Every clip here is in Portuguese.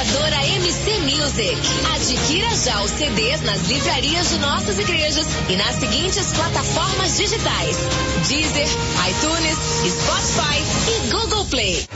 Purificadora MC Music. Adquira já os CDs nas livrarias de nossas igrejas e nas seguintes plataformas digitais: Deezer, iTunes, Spotify e Google Play.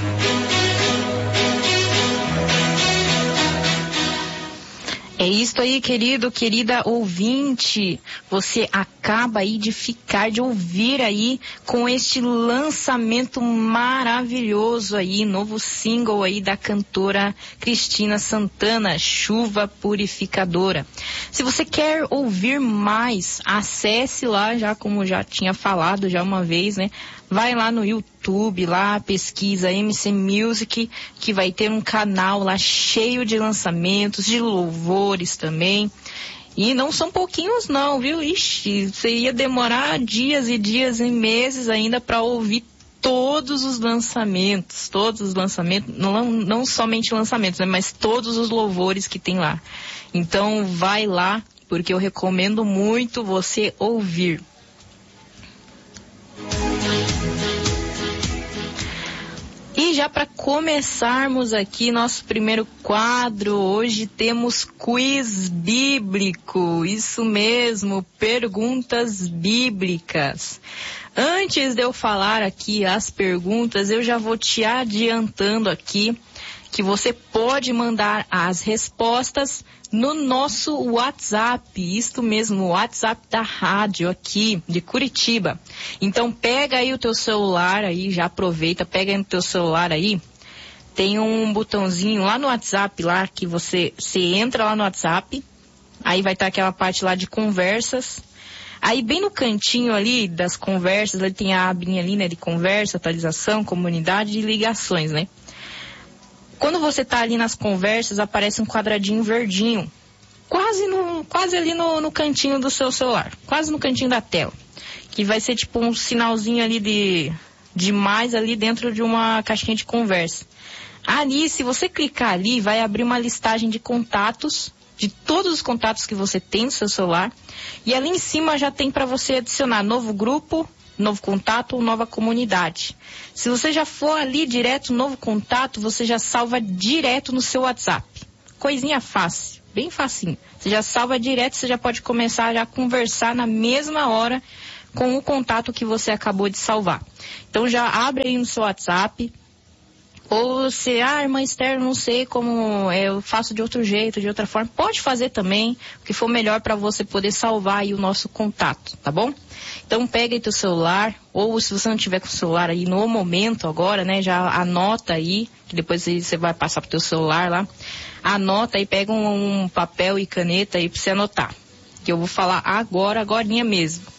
É isso aí, querido, querida ouvinte. Você acaba aí de ouvir aí com este lançamento maravilhoso aí, novo single aí da cantora Cristina Santana, Chuva Purificadora. Se você quer ouvir mais, acesse lá, já como já tinha falado já uma vez, né? Vai lá no YouTube, lá pesquisa MC Music, que vai ter um canal lá cheio de lançamentos, de louvores também. E não são pouquinhos não, viu? Ixi, você ia demorar dias e dias e meses ainda para ouvir todos os lançamentos, não somente lançamentos, né? Mas todos os louvores que tem lá. Então vai lá, porque eu recomendo muito você ouvir. E já para começarmos aqui nosso primeiro quadro, hoje temos quiz bíblico, isso mesmo, perguntas bíblicas. Antes de eu falar aqui as perguntas, eu já vou te adiantando aqui que você pode mandar as respostas no nosso WhatsApp, isto mesmo, o WhatsApp da rádio aqui de Curitiba. Então pega aí o teu celular aí, já aproveita, pega aí no teu celular aí, tem um botãozinho lá no WhatsApp lá que você entra lá no WhatsApp, aí vai estar aquela parte lá de conversas. Aí bem no cantinho ali das conversas, ali tem a abinha ali, né, de conversa, atualização, comunidade e ligações, né? Quando você tá ali nas conversas, aparece um quadradinho verdinho, quase ali no cantinho do seu celular, quase no cantinho da tela, que vai ser tipo um sinalzinho ali de mais ali dentro de uma caixinha de conversa. Ali, se você clicar ali, vai abrir uma listagem de contatos, de todos os contatos que você tem no seu celular, e ali em cima já tem para você adicionar novo grupo, novo contato ou nova comunidade. Se você já for ali direto, novo contato, você já salva direto no seu WhatsApp. Coisinha fácil, bem facinho. Você já salva direto, você já pode começar a conversar na mesma hora com o contato que você acabou de salvar. Então já abre aí no seu WhatsApp. Ou você, irmã Esther, não sei como, eu faço de outro jeito, de outra forma. Pode fazer também, o que for melhor para você poder salvar aí o nosso contato, tá bom? Então pega aí teu celular, ou se você não tiver com o celular aí no momento agora, né, já anota aí, que depois você vai passar pro teu celular lá. Anota aí, pega um papel e caneta aí pra você anotar. Que eu vou falar agorinha mesmo.